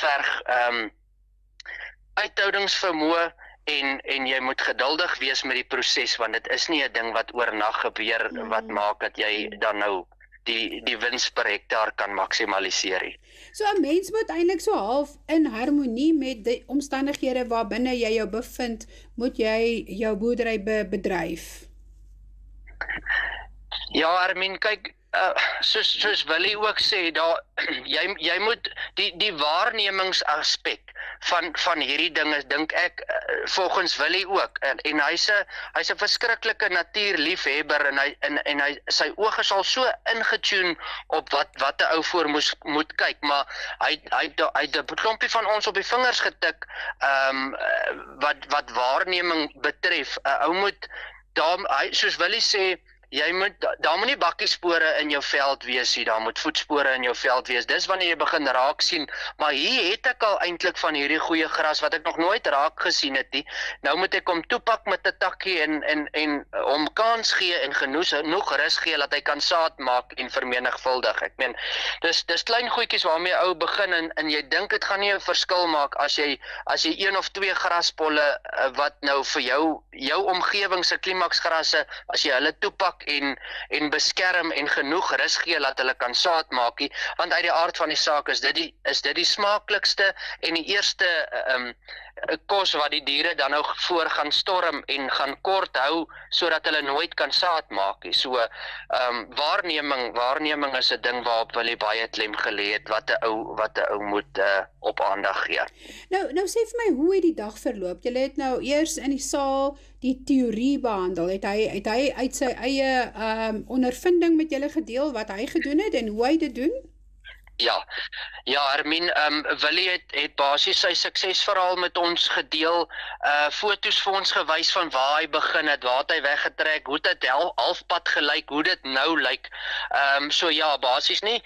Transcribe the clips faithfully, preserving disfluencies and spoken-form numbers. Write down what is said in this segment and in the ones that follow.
verg um, uithoudingsvermoë en en jy moet geduldig wees met die proses, want dit is nie 'n ding wat oornag gebeur mm. wat maak dat jy dan nou die die wins per hektaar kan maksimaliseer nie. So 'n mens moet eintlik so half in harmonie met die omstandighede waarbinne jy jou bevind, moet jy jou boerdery be, bedryf. Ja, Armin, kyk, uh, soos soos Willie ook sê, daar jy jy moet die die waarnemingsaspek van van hierdie dinge, dink ek uh, volgens Willie ook, en, en hy's 'n hy's 'n verskriklike natuurliefhebber, en hy en en hy sy oë is al so ingetune op wat wat 'n ou voor moes moet kyk, maar hy hy hy het 'n klompie van ons op die vingers getik, ehm um, wat wat waarneming betref. 'n Ou moet daar hy soos Willie sê, jy moet, daar moet nie bakkiespore in jou veld wees nie, daar moet voetspore in jou veld wees, dis wanneer jy begin raak sien, maar hier het ek al eintlik van hierdie goeie gras, wat ek nog nooit raak gesien het nie, nou moet ek hom toepak met 'n takkie, en, en, en hom kans gee, en genoeg, genoeg rus gee, dat hy kan saad maak, en vermenigvuldig, ek meen, dis, dis klein goedjies waarmee ou begin, en, en jy dink het gaan nie 'n verskil maak, as jy, as jy een of twee graspolle, uh, wat nou vir jou, jou omgewing se klimaksgrasse, as jy hulle toepak, en en beskerm en genoeg rus gee dat hulle kan saad maak, want uit die aard van die saak is dit die is dit die smaaklikste en die eerste um, kos wat die diere dan nou voor gaan storm en gaan kort hou sodat hulle nooit kan saad maak nie. So um, waarneming waarneming is 'n ding waarop wil jy baie klem gelê het, wat 'n ou wat 'n ou moet uh, op aandag gee. Nou nou sê vir my, hoe het die dag verloop? Jy het nou eers in die saal die teorie behandel. Het hy het hy uit sy eie um, ondervinding met julle gedeel wat hy gedoen het en hoe hy dit doen? Ja, ja, Armin, um, Willie het, het basies sy suksesverhaal met ons gedeel, uh, foto's vir ons gewys van waar hy begin het, waar het hy weggetrek, hoe dit hel, halfpad gelyk, hoe dit nou lyk, um, so ja, basies nie,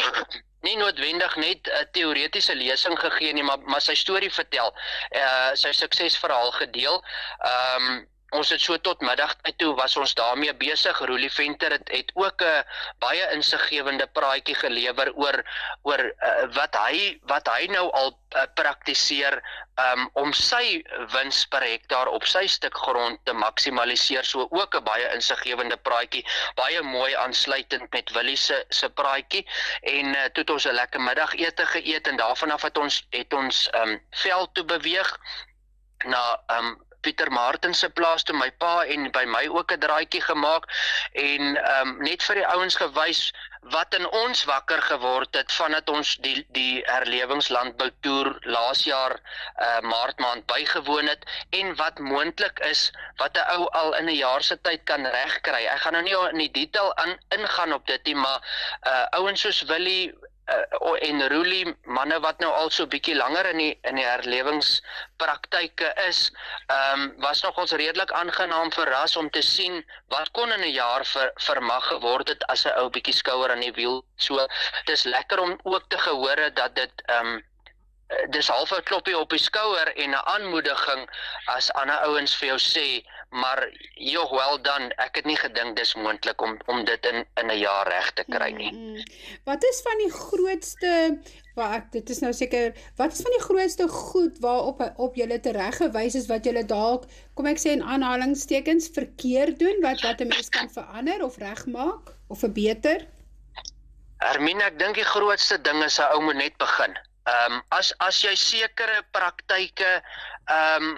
nie noodwendig net 'n teoretiese lesing gegee nie, maar, maar sy storie vertel, uh, sy suksesverhaal gedeel, um, ons het so tot middagtyd toe, was ons daarmee besig. Roelie Venter het, het ook 'n baie insiggewende praatjie gelewer oor, oor uh, wat hy wat hy nou al uh, praktiseer um, om sy wins per hektaar op sy stuk grond te maksimaliseer. So ook 'n baie insiggewende praatjie, baie mooi aansluitend met Willie se se praatjie. En uh, toe het ons 'n lekker middagete geëet, en daarvan af het ons het ons um, veld toe beweeg na um, Pieter Martin se plaas toe, my pa, en by my ook 'n draaitjie gemaak, en um, net vir die ouens gewys wat in ons wakker geword het, vandat ons die, die herlewingslandboutoer laas jaar uh, maart maand bygewoon het, en wat moontlik is, wat 'n ou al in 'n jaar se tyd kan regkry. Ek gaan nou nie in die detail aan ingaan op dit nie, maar uh, ouens soos Willie, Uh, en Roelie, manne wat nou al so bietjie langer in die, in die herlewingspraktyke is, um, was nog ons redelik aangenaam verras om te sien wat kon in 'n jaar ver, vermag geword het as 'n ou bietjie skouer aan die wiel. So, dis lekker om ook te gehoor dat dit um, dis half 'n kloppie op die skouer en 'n aanmoediging as ander ouens vir jou sê, maar joh, wel dan, ek het nie gedink dis moontlik om om dit in in 'n jaar reg te kry nie. Hmm. Wat is van die grootste, wat dit is nou seker, wat is van die grootste goed waarop op julle tereggewys is wat julle dalk, kom ek sê in aanhalingstekens, verkeerd doen, wat wat 'n mens kan verander of regmaak of verbeter? Hermine, ek dink die grootste ding is 'n ou moet net begin. Um, as, as jy sekere praktyke um,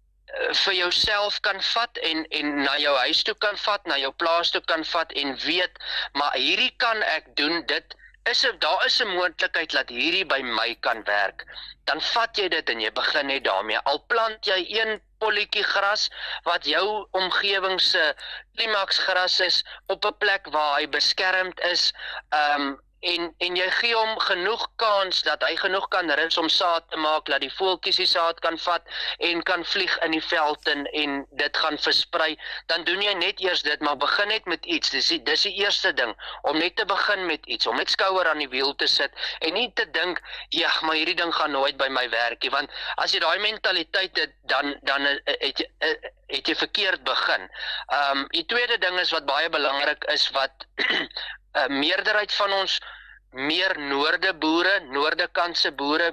vir jouself kan vat en, en na jou huis toe kan vat, na jou plaas toe kan vat en weet, maar hierdie kan ek doen, dit is, daar is 'n moontlikheid dat hierdie by my kan werk, dan vat jy dit en jy begin net daarmee. Al plant jy een polletjie gras, wat jou omgewing se klimaksgras is, op 'n plek waar hy beskermd is, um, En, en jy gee hom genoeg kans dat hy genoeg kan rus om saad te maak, dat die voeltjies die saad kan vat en kan vlieg in die veld en, en dit gaan versprei, dan doen jy net eers dit, maar begin net met iets. Dis die, dis die eerste ding, om net te begin met iets, om net skouer aan die wiel te sit en nie te dink, ja, maar hierdie ding gaan nooit by my werkie, want as jy daai mentaliteit het, dan, dan het jy, het jy verkeerd begin. Um, die tweede ding is wat baie belangrik is, wat Uh, meerderheid van ons meer noorde boere, noorde kantse boere